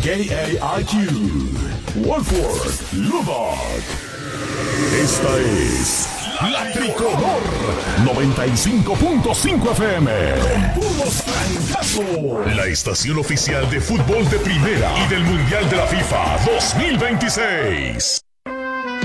KAIQ, Wolford, Lubbock. Esta es La Tricolor 95.5 FM. Con puros francazos. La estación oficial de fútbol de primera y del Mundial de la FIFA 2026.